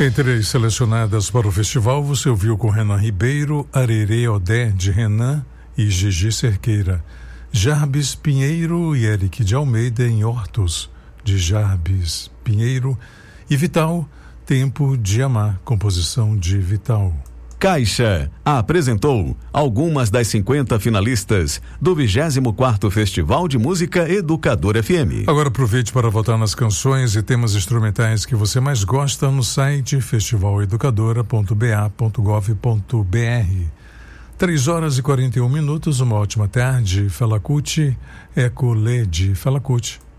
Entre as selecionadas para o festival, você ouviu com Renan Ribeiro, Arerê Odé, de Renan e Gigi Cerqueira. Jarbes Pinheiro e Eric de Almeida em Hortos, de Jarbes Pinheiro. E Vital, Tempo de Amar, composição de Vital. Caixa apresentou algumas das 50 finalistas do 24º Festival de Música Educador FM. Agora aproveite para votar nas canções e temas instrumentais que você mais gosta no site festivaleducadora.ba.gov.br. 3h41, uma ótima tarde. Felacuti, Ecolede, Felacuti.